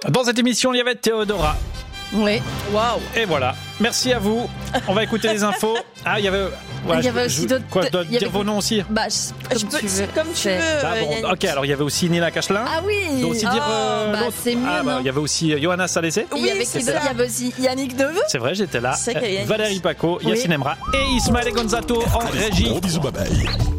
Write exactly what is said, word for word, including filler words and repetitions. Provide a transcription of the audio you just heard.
Dans cette émission, il y avait Théodora. Oui. Waouh. Et voilà. Merci à vous. On va écouter les infos. Ah, il y avait. Ouais, il y avait je, aussi je, d'autres. Quoi, je dois il y avait... dire vos noms aussi. Bah, je, comme Je peux- tu veux. Comme tu C'est- veux. Ah, euh, bon, Yannick. ok, alors il y avait aussi Nina Cachelin. Ah oui. Je dois aussi dire Oh, euh, bah, l'autre. c'est mieux, Ah, bah, non il y avait aussi euh, Johanna Salessé. Il y avait Oui, qui c'est d'autre ça. Il y avait aussi Yannick Neveu. C'est vrai, j'étais là. C'est qu'il y a Yannick. Valérie Paco, Oui. Yacine Emra et Ismaël Gonzato en régie. Gros bisous, bye bye.